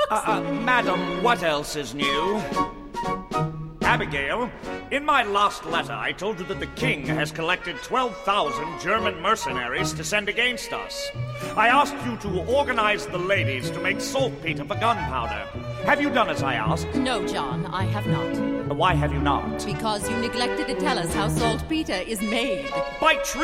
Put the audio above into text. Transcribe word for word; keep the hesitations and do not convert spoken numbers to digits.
books. Uh, uh, madam, what else is new? Abigail, in my last letter, I told you that the king has collected twelve thousand German mercenaries to send against us. I asked you to organize the ladies to make saltpeter for gunpowder. Have you done as I asked? No, John, I have not. Why have you not? Because you neglected to tell us how saltpeter is made. By treason!